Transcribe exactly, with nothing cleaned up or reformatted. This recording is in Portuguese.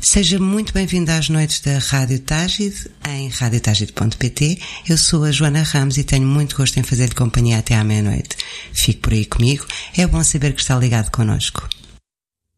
Seja muito bem-vindo às noites da Rádio Tágide, em rádio tágide ponto pt. Eu sou a Joana Ramos e tenho muito gosto em fazer-lhe companhia até à meia-noite. Fique por aí comigo, é bom saber que está ligado connosco.